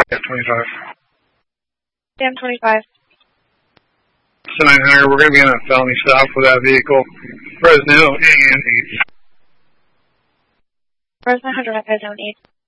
Yeah, 25. Yeah, 25. So 900, we're going to be on a felony stop for that vehicle. Fresno and 8. Fresno 100, Fresno 8.